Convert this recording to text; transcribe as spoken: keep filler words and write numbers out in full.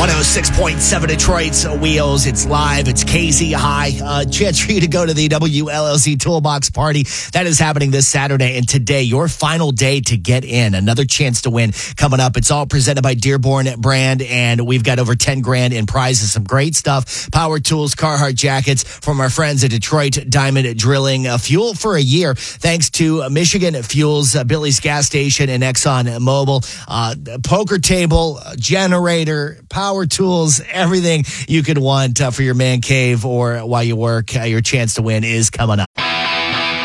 one oh six point seven Detroit's Wheels. It's live. It's K Z High. Uh, chance for you to go to the W L L C Toolbox Party. That is happening this Saturday. And today, your final day to get in. Another chance to win coming up. It's all presented by Dearborn Brand. And we've got over ten grand in prizes. Some great stuff. Power tools, Carhartt jackets from our friends at Detroit Diamond Drilling. Uh, fuel for a year. Thanks to Michigan Fuels, uh, Billy's Gas Station, and Exxon Mobil. Uh, poker table, generator, power tools, everything you could want uh, for your man cave or while you work. Uh, your chance to win is coming up.